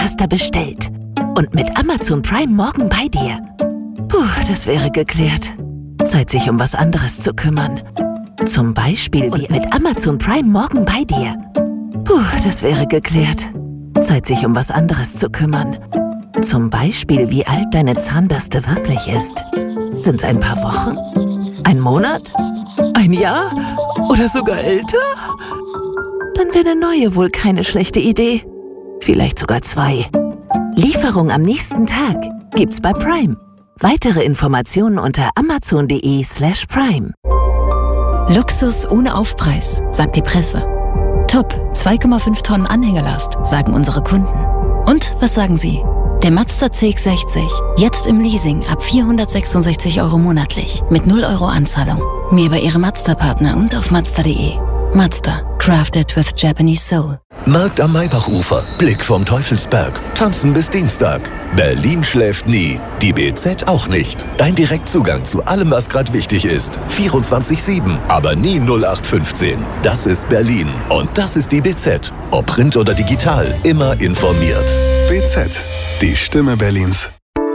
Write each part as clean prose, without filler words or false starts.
Zahnpasta bestellt und mit Amazon Prime morgen bei dir. Puh, das wäre geklärt. Zeit, sich um was anderes zu kümmern. Zum Beispiel wie mit Amazon Prime morgen bei dir. Puh, das wäre geklärt. Zeit, sich um was anderes zu kümmern. Zum Beispiel, wie alt deine Zahnbürste wirklich ist. Sind's ein paar Wochen? Ein Monat? Ein Jahr? Oder sogar älter? Dann wäre eine neue wohl keine schlechte Idee. Vielleicht sogar 2. Lieferung am nächsten Tag gibt's bei Prime. Weitere Informationen unter amazon.de/prime. Luxus ohne Aufpreis, sagt die Presse. Top, 2,5 Tonnen Anhängelast, sagen unsere Kunden. Und was sagen Sie? Der Mazda CX-60, jetzt im Leasing ab 466 € monatlich, mit 0 € Anzahlung. Mehr bei Ihrem Mazda-Partner und auf Mazda.de. Mazda, crafted with Japanese soul. Markt am Maybachufer, Blick vom Teufelsberg, tanzen bis Dienstag. Berlin schläft nie, die BZ auch nicht. Dein Direktzugang zu allem, was gerade wichtig ist. 24/7, aber nie 0815. Das ist Berlin und das ist die BZ. Ob Print oder digital, immer informiert. BZ, die Stimme Berlins.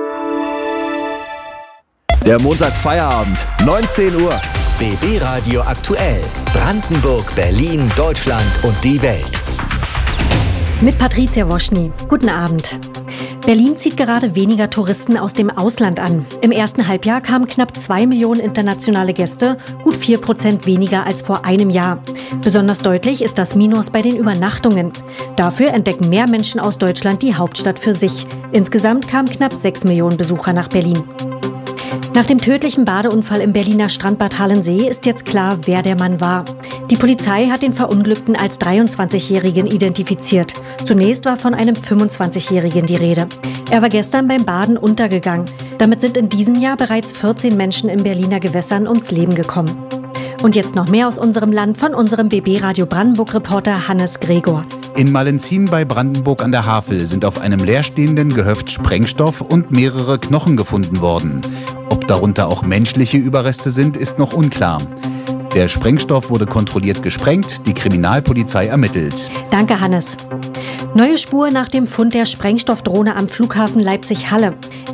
Der Montag-Feierabend, 19 Uhr. BB Radio aktuell. Brandenburg, Berlin, Deutschland und die Welt. Mit Patricia Woschny. Guten Abend. Berlin zieht gerade weniger Touristen aus dem Ausland an. Im ersten Halbjahr kamen knapp 2 Millionen internationale Gäste, gut 4% weniger als vor einem Jahr. Besonders deutlich ist das Minus bei den Übernachtungen. Dafür entdecken mehr Menschen aus Deutschland die Hauptstadt für sich. Insgesamt kamen knapp 6 Millionen Besucher nach Berlin. Nach dem tödlichen Badeunfall im Berliner Strandbad Halensee ist jetzt klar, wer der Mann war. Die Polizei hat den Verunglückten als 23-Jährigen identifiziert. Zunächst war von einem 25-Jährigen die Rede. Er war gestern beim Baden untergegangen. Damit sind in diesem Jahr bereits 14 Menschen in Berliner Gewässern ums Leben gekommen. Und jetzt noch mehr aus unserem Land von unserem BB Radio Brandenburg-Reporter Hannes Gregor. In Malenzin bei Brandenburg an der Havel sind auf einem leerstehenden Gehöft Sprengstoff und mehrere Knochen gefunden worden. Ob darunter auch menschliche Überreste sind, ist noch unklar. Der Sprengstoff wurde kontrolliert gesprengt, die Kriminalpolizei ermittelt. Danke, Hannes. Neue Spur nach dem Fund der Sprengstoffdrohne am Flughafen Leipzig-Halle.